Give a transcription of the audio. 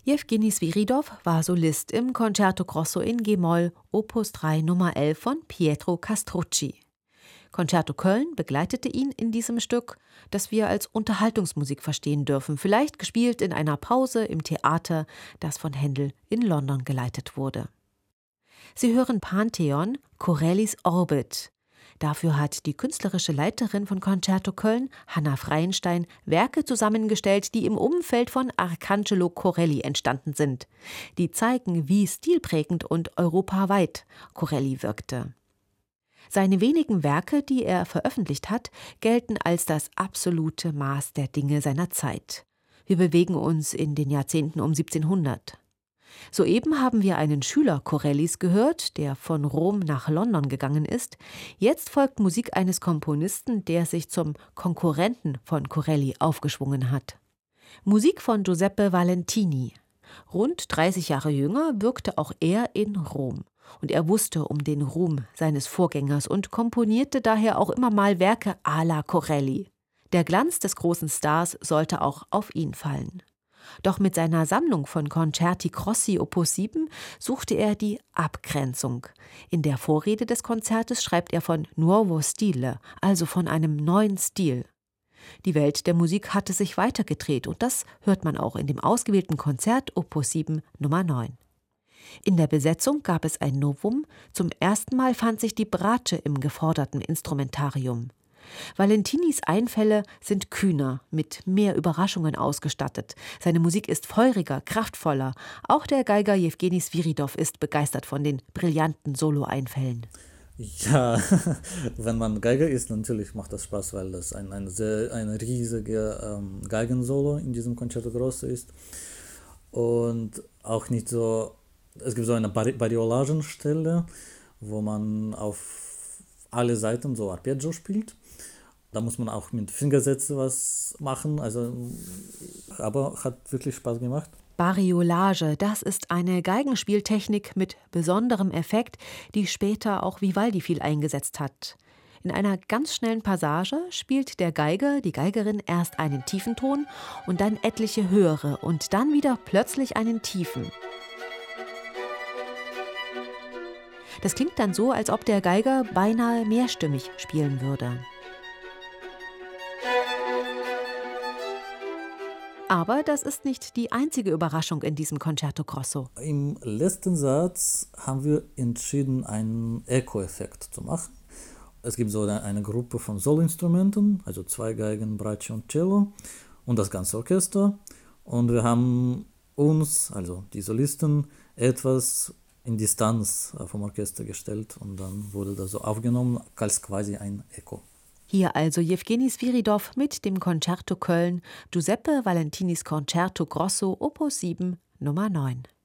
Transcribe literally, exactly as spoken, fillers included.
Jewgeni Sviridov war Solist im Concerto Grosso in G-Moll, Opus drei Nummer elf von Pietro Castrucci. Concerto Köln begleitete ihn in diesem Stück, das wir als Unterhaltungsmusik verstehen dürfen, vielleicht gespielt in einer Pause im Theater, das von Händel in London geleitet wurde. Sie hören Pantheon, Corellis Orbit. Dafür hat die künstlerische Leiterin von Concerto Köln, Hanna Freienstein, Werke zusammengestellt, die im Umfeld von Arcangelo Corelli entstanden sind. Die zeigen, wie stilprägend und europaweit Corelli wirkte. Seine wenigen Werke, die er veröffentlicht hat, gelten als das absolute Maß der Dinge seiner Zeit. Wir bewegen uns in den Jahrzehnten um siebzehnhundert. Soeben haben wir einen Schüler Corellis gehört, der von Rom nach London gegangen ist. Jetzt folgt Musik eines Komponisten, der sich zum Konkurrenten von Corelli aufgeschwungen hat. Musik von Giuseppe Valentini. Rund dreißig Jahre jünger wirkte auch er in Rom. Und er wusste um den Ruhm seines Vorgängers und komponierte daher auch immer mal Werke à la Corelli. Der Glanz des großen Stars sollte auch auf ihn fallen. Doch mit seiner Sammlung von Concerti Grossi Opus sieben suchte er die Abgrenzung. In der Vorrede des Konzertes schreibt er von Nuovo Stile, also von einem neuen Stil. Die Welt der Musik hatte sich weitergedreht und das hört man auch in dem ausgewählten Konzert Opus sieben Nummer neun. In der Besetzung gab es ein Novum. Zum ersten Mal fand sich die Bratsche im geforderten Instrumentarium. Valentinis Einfälle sind kühner, mit mehr Überraschungen ausgestattet. Seine Musik ist feuriger, kraftvoller. Auch der Geiger Jewgeni Sviridov ist begeistert von den brillanten Solo-Einfällen. Ja, wenn man Geiger ist, natürlich macht das Spaß, weil das ein, ein, sehr, ein riesiger ähm, Geigensolo in diesem Concerto Grosso ist. Und auch nicht so, es gibt so eine Bariolagenstelle, wo man auf alle Seiten so Arpeggio spielt. Da muss man auch mit Fingersätzen was machen, also, aber hat wirklich Spaß gemacht. Bariolage, das ist eine Geigenspieltechnik mit besonderem Effekt, die später auch Vivaldi viel eingesetzt hat. In einer ganz schnellen Passage spielt der Geiger, die Geigerin erst einen tiefen Ton und dann etliche höhere und dann wieder plötzlich einen tiefen. Das klingt dann so, als ob der Geiger beinahe mehrstimmig spielen würde. Aber das ist nicht die einzige Überraschung in diesem Concerto Grosso. Im letzten Satz haben wir entschieden, einen Echo-Effekt zu machen. Es gibt so eine, eine Gruppe von Soloinstrumenten, also zwei Geigen, Bratsche und Cello und das ganze Orchester. Und wir haben uns, also die Solisten, etwas in Distanz vom Orchester gestellt und dann wurde das so aufgenommen als quasi ein Echo. Hier also Jewgeni Sviridov mit dem Concerto Köln, Giuseppe Valentinis Concerto Grosso Opus sieben Nummer neun.